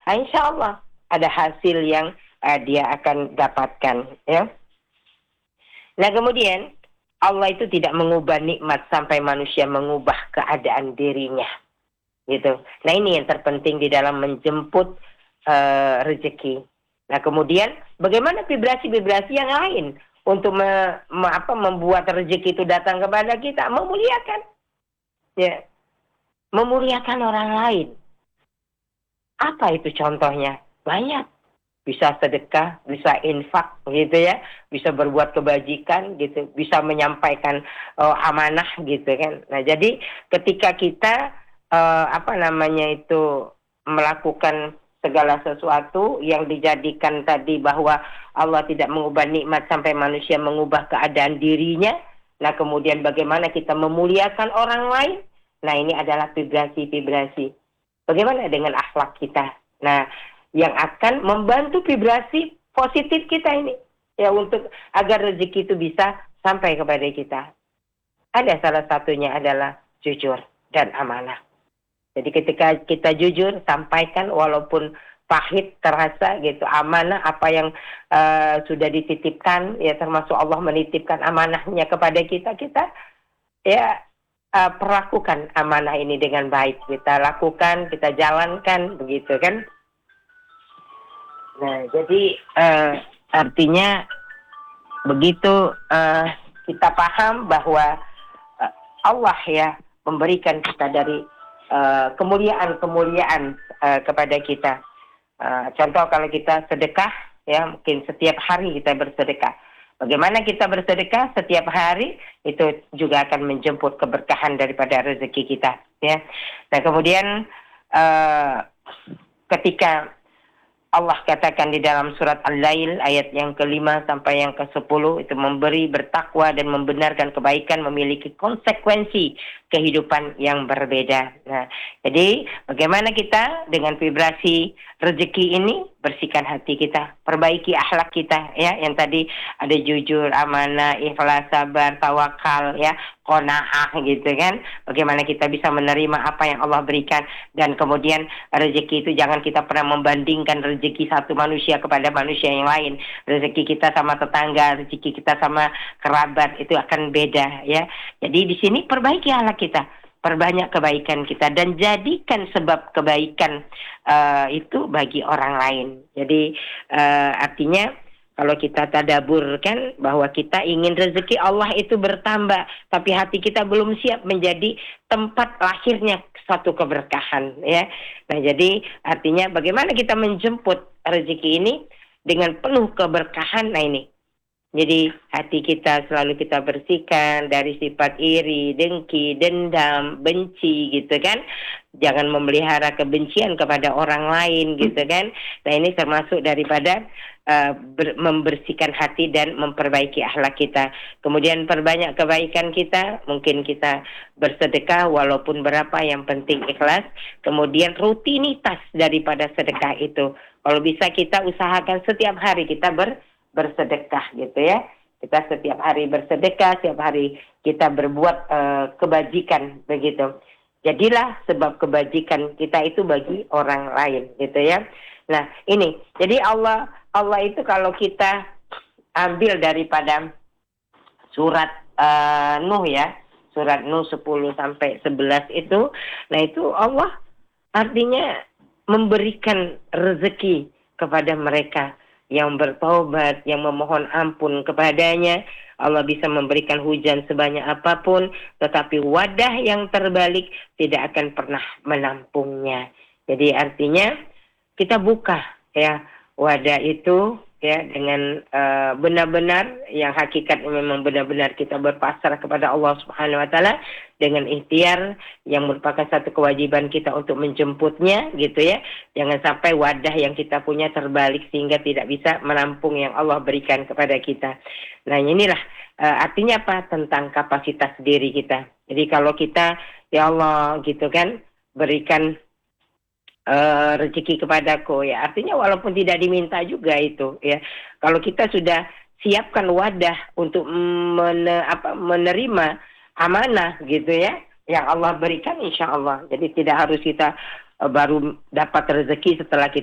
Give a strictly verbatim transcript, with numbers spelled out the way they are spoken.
Nah, insya Allah ada hasil yang uh, dia akan dapatkan. Ya. Nah kemudian Allah itu tidak mengubah nikmat sampai manusia mengubah keadaan dirinya. Gitu. Nah ini yang terpenting di dalam menjemput uh, rezeki. Nah kemudian bagaimana vibrasi-vibrasi yang lain untuk me, me, apa, membuat rezeki itu datang kepada kita? Memuliakan, ya, memuliakan orang lain. Apa itu contohnya? Banyak. Bisa sedekah, bisa infak, gitu ya, bisa berbuat kebajikan, gitu, bisa menyampaikan uh, amanah, gitu kan. Nah jadi ketika kita uh, apa namanya itu melakukan segala sesuatu yang dijadikan tadi bahwa Allah tidak mengubah nikmat sampai manusia mengubah keadaan dirinya. Nah kemudian bagaimana kita memuliakan orang lain? Nah ini adalah vibrasi-vibrasi. Bagaimana dengan akhlak kita? Nah yang akan membantu vibrasi positif kita ini. Ya untuk agar rezeki itu bisa sampai kepada kita. Ada salah satunya adalah jujur dan amanah. Jadi ketika kita jujur, sampaikan walaupun pahit terasa gitu, amanah apa yang uh, sudah dititipkan, ya termasuk Allah menitipkan amanahnya kepada kita, kita ya uh, perlakukan amanah ini dengan baik. Kita lakukan, kita jalankan, begitu kan. Nah, jadi uh, artinya begitu uh, kita paham bahwa uh, Allah ya memberikan kita dari uh, kemuliaan-kemuliaan uh, kepada kita. Uh, contoh kalau kita sedekah, ya mungkin setiap hari kita bersedekah. Bagaimana kita bersedekah setiap hari itu juga akan menjemput keberkahan daripada rezeki kita. Ya. Nah kemudian uh, ketika Allah katakan di dalam surat Al-Lail ayat yang kelima sampai yang kesepuluh itu memberi, bertakwa dan membenarkan kebaikan memiliki konsekuensi kehidupan yang berbeda. Nah, jadi bagaimana kita dengan vibrasi rezeki ini bersihkan hati kita, perbaiki akhlak kita ya yang tadi ada jujur, amanah, ikhlas, sabar, tawakal ya, qanaah gitu kan. Bagaimana kita bisa menerima apa yang Allah berikan dan kemudian rezeki itu jangan kita pernah membandingkan rezeki satu manusia kepada manusia yang lain. Rezeki kita sama tetangga, rezeki kita sama kerabat itu akan beda ya. Jadi di sini perbaiki akhlak kita, perbanyak kebaikan kita dan jadikan sebab kebaikan uh, itu bagi orang lain. Jadi uh, artinya kalau kita tadaburkan bahwa kita ingin rezeki Allah itu bertambah, tapi hati kita belum siap menjadi tempat lahirnya satu keberkahan ya. Nah jadi artinya bagaimana kita menjemput rezeki ini dengan penuh keberkahan. Nah ini. Jadi hati kita selalu kita bersihkan dari sifat iri, dengki, dendam, benci gitu kan. Jangan memelihara kebencian kepada orang lain gitu kan. Nah ini termasuk daripada uh, ber- membersihkan hati dan memperbaiki akhlak kita. Kemudian perbanyak kebaikan kita, mungkin kita bersedekah walaupun berapa, yang penting ikhlas. Kemudian rutinitas daripada sedekah itu. Kalau bisa kita usahakan setiap hari kita ber bersedekah gitu ya. Kita setiap hari bersedekah, setiap hari kita berbuat uh, kebajikan begitu. Jadilah sebab kebajikan kita itu bagi orang lain gitu ya. Nah, ini. Jadi Allah Allah itu kalau kita ambil daripada surat uh, Nuh ya, surat Nuh sepuluh sampai sebelas itu, nah itu Allah artinya memberikan rezeki kepada mereka yang bertaubat, yang memohon ampun kepadanya. Allah bisa memberikan hujan sebanyak apapun, tetapi wadah yang terbalik tidak akan pernah menampungnya. Jadi artinya kita buka ya wadah itu ya dengan uh, benar-benar yang hakikat memang benar-benar kita berpasrah kepada Allah Subhanahu wa taala dengan ikhtiar yang merupakan satu kewajiban kita untuk menjemputnya gitu ya. Jangan sampai wadah yang kita punya terbalik sehingga tidak bisa menampung yang Allah berikan kepada kita. Nah, inilah uh, artinya apa? Tentang kapasitas diri kita. Jadi kalau kita ya Allah gitu kan berikan Uh, rezeki kepadaku ya, artinya walaupun tidak diminta juga itu ya, kalau kita sudah siapkan wadah untuk men- apa, menerima amanah gitu ya yang Allah berikan insya Allah. Jadi tidak harus kita uh, baru dapat rezeki setelah kita